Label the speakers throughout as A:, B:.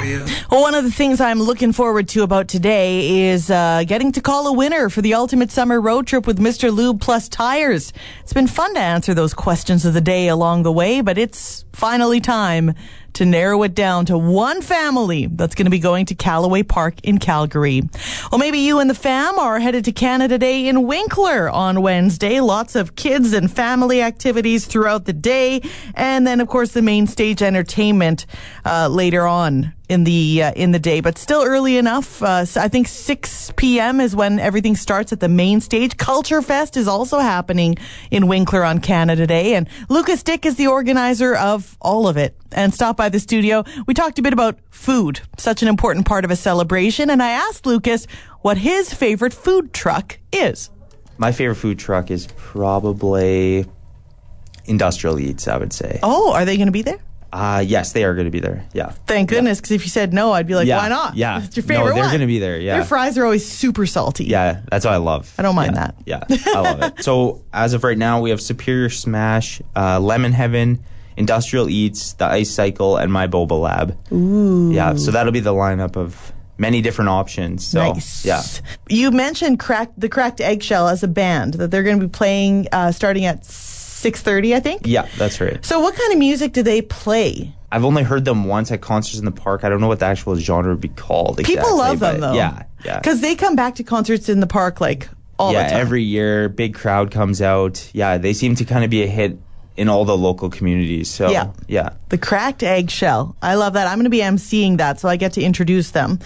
A: you.
B: Well, one of the things I'm looking forward to about today is getting to call a winner for the ultimate summer road trip with Mr. Lube Plus Tires. It's been fun to answer those questions of the day along the way, but it's finally time to narrow it down to one family that's going to be going to Callaway Park in Calgary. Well, maybe you and the fam are headed to Canada Day in Winkler on Wednesday. Lots of kids and family activities throughout the day. And then, of course, the main stage entertainment later on in the day, but still early enough. I think 6 p.m. is when everything starts at the main stage. Culture Fest is also happening in Winkler on Canada Day, and Lucas Dick is the organizer of all of it. And stopped by the studio. We talked a bit about food, such an important part of a celebration, and I asked Lucas what his favorite food truck is.
C: My favorite food truck is probably Industrial Eats, I would say.
B: Oh, are they going to be there?
C: Yes, they are going to be there. Yeah.
B: Thank goodness, because if you said no, I'd be like, why not?
C: Yeah.
B: It's your favorite
C: they're going to be there. Yeah.
B: Their fries are always super salty.
C: Yeah, that's what I love.
B: I don't mind that.
C: Yeah, I love it. So as of right now, we have Superior Smash, Lemon Heaven, Industrial Eats, The Ice Cycle, and My Boba Lab.
B: Ooh.
C: Yeah, so that'll be the lineup of many different options. So,
B: nice.
C: Yeah.
B: You mentioned the Cracked Eggshell as a band, that they're going to be playing starting at 6:30, I think?
C: Yeah, that's right.
B: So what kind of music do they play?
C: I've only heard them once at concerts in the park. I don't know what the actual genre would be called exactly.
B: People love them, though.
C: Yeah.
B: Because they come back to concerts in the park, like, all the time.
C: Yeah, every year, big crowd comes out. Yeah, they seem to kind of be a hit in all the local communities. So, yeah.
B: The Cracked Eggshell. I love that. I'm going to be emceeing that, so I get to introduce them.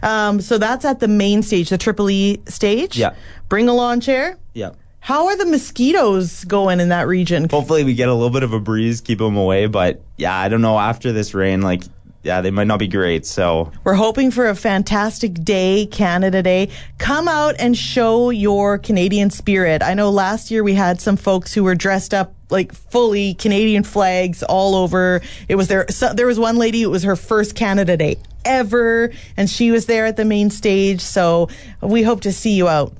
B: So that's at the main stage, the Triple E stage.
C: Yeah.
B: Bring a lawn chair.
C: Yeah.
B: How are the mosquitoes going in that region?
C: Hopefully we get a little bit of a breeze, keep them away. But, yeah, I don't know. After this rain, they might not be great. So
B: we're hoping for a fantastic day, Canada Day. Come out and show your Canadian spirit. I know last year we had some folks who were dressed up like fully Canadian flags all over. There was one lady, it was her first Canada Day ever, and she was there at the main stage. So we hope to see you out.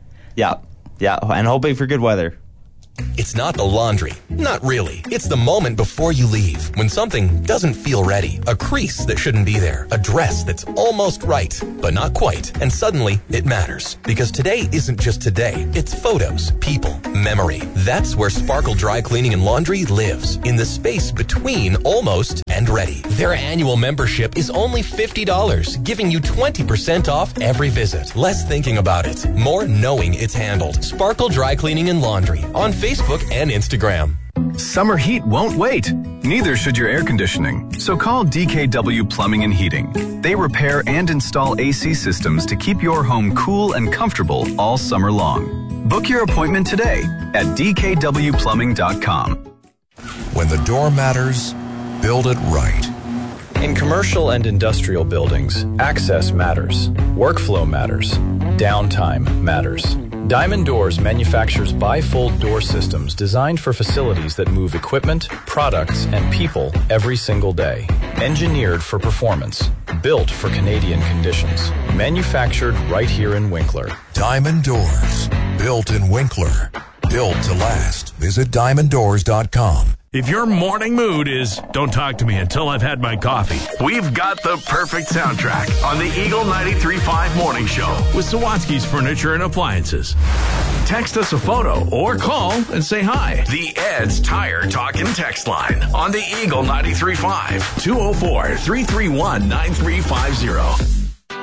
C: Yeah, and hoping for good weather.
D: It's not the laundry. Not really. It's the moment before you leave, when something doesn't feel ready. A crease that shouldn't be there. A dress that's almost right, but not quite. And suddenly, it matters. Because today isn't just today. It's photos, people, memory. That's where Sparkle Dry Cleaning and Laundry lives. In the space between almost and ready. Their annual membership is only $50, giving you 20% off every visit. Less thinking about it, more knowing it's handled. Sparkle Dry Cleaning and Laundry on Facebook and Instagram.
E: Summer heat won't wait. Neither should your air conditioning. So call DKW Plumbing and Heating. They repair and install AC systems to keep your home cool and comfortable all summer long. Book your appointment today at dkwplumbing.com.
F: When the door matters, build it right.
G: In commercial and industrial buildings, access matters, workflow matters, downtime matters. Diamond Doors manufactures bifold door systems designed for facilities that move equipment, products, and people every single day. Engineered for performance, built for Canadian conditions. Manufactured right here in Winkler.
F: Diamond Doors, built in Winkler. Built to last. Visit diamonddoors.com.
A: If your morning mood is, don't talk to me until I've had my coffee, we've got the perfect soundtrack on the Eagle 93.5 Morning Show with Sawatsky's Furniture and Appliances. Text us a photo or call and say hi. The Ed's Tire Talk and Text line on the Eagle 93.5 204-331-9350.